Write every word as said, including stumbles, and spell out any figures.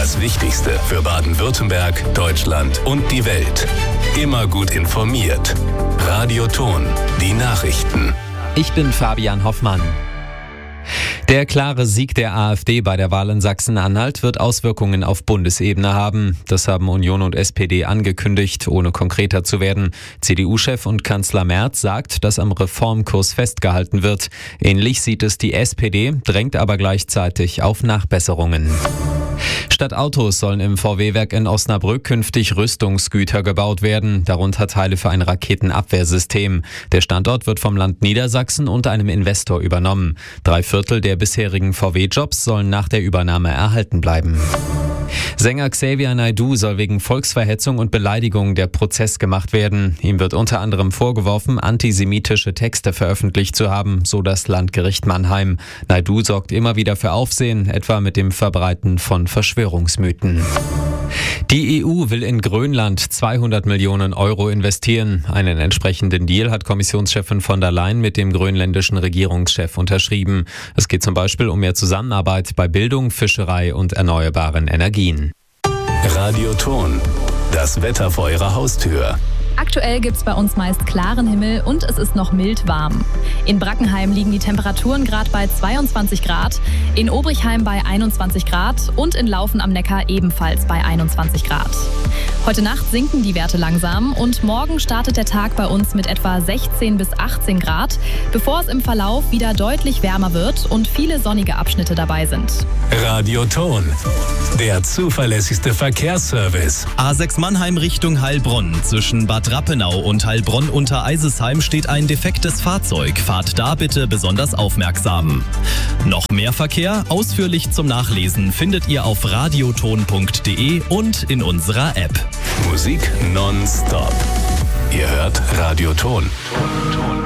Das Wichtigste für Baden-Württemberg, Deutschland und die Welt. Immer gut informiert. Radio Thon, die Nachrichten. Ich bin Fabian Hoffmann. Der klare Sieg der AfD bei der Wahl in Sachsen-Anhalt wird Auswirkungen auf Bundesebene haben. Das haben Union und S P D angekündigt, ohne konkreter zu werden. C D U-Chef und Kanzler Merz sagt, dass am Reformkurs festgehalten wird. Ähnlich sieht es die S P D, drängt aber gleichzeitig auf Nachbesserungen. Statt Autos sollen im V W-Werk in Osnabrück künftig Rüstungsgüter gebaut werden, darunter Teile für ein Raketenabwehrsystem. Der Standort wird vom Land Niedersachsen und einem Investor übernommen. Drei Viertel der bisherigen V W-Jobs sollen nach der Übernahme erhalten bleiben. Sänger Xavier Naidoo soll wegen Volksverhetzung und Beleidigung der Prozess gemacht werden. Ihm wird unter anderem vorgeworfen, antisemitische Texte veröffentlicht zu haben, so das Landgericht Mannheim. Naidoo sorgt immer wieder für Aufsehen, etwa mit dem Verbreiten von Verschwörungsmythen. Die E U will in Grönland zweihundert Millionen Euro investieren. Einen entsprechenden Deal hat Kommissionschefin von der Leyen mit dem grönländischen Regierungschef unterschrieben. Es geht zum Beispiel um mehr Zusammenarbeit bei Bildung, Fischerei und erneuerbaren Energien. Radio Thon, das Wetter vor Ihrer Haustür. Aktuell gibt es bei uns meist klaren Himmel und es ist noch mild warm. In Brackenheim liegen die Temperaturen gerade bei zweiundzwanzig Grad, in Obrichheim bei einundzwanzig Grad und in Laufen am Neckar ebenfalls bei einundzwanzig Grad. Heute Nacht sinken die Werte langsam und morgen startet der Tag bei uns mit etwa sechzehn bis achtzehn Grad, bevor es im Verlauf wieder deutlich wärmer wird und viele sonnige Abschnitte dabei sind. Radio Thon, der zuverlässigste Verkehrsservice. A sechs Mannheim Richtung Heilbronn. Zwischen Bad Rappenau und Heilbronn unter Eisesheim steht ein defektes Fahrzeug. Fahrt da bitte besonders aufmerksam. Noch mehr Verkehr, ausführlich zum Nachlesen, findet ihr auf radioton punkt de und in unserer App. Musik nonstop. Ihr hört Radio Thon.